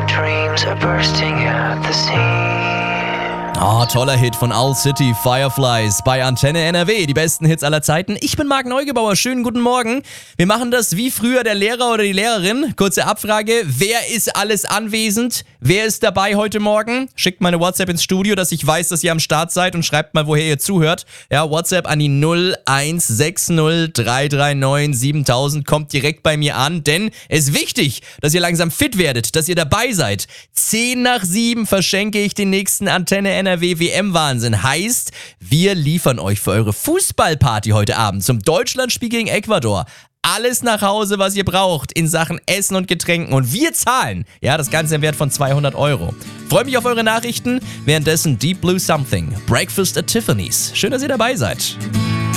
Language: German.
dreams are bursting at the seams. Oh, toller Hit von Owl City, Fireflies bei Antenne NRW, die besten Hits aller Zeiten. Ich bin Marc Neugebauer, schönen guten Morgen. Wir machen das wie früher der Lehrer oder die Lehrerin. Kurze Abfrage, wer ist alles anwesend? Wer ist dabei heute Morgen? Schickt mal eine WhatsApp ins Studio, dass ich weiß, dass ihr am Start seid und schreibt mal, woher ihr zuhört. Ja, WhatsApp an die 0160 339 7000, kommt direkt bei mir an, denn es ist wichtig, dass ihr langsam fit werdet, dass ihr dabei seid. 10 nach 7 verschenke ich den nächsten Antenne NRW WM-Wahnsinn. Heißt, wir liefern euch für eure Fußballparty heute Abend zum Deutschlandspiel gegen Ecuador alles nach Hause, was ihr braucht in Sachen Essen und Getränken. Und wir zahlen, ja, das Ganze im Wert von 200 €. Freue mich auf eure Nachrichten. Währenddessen Deep Blue Something, Breakfast at Tiffany's. Schön, dass ihr dabei seid.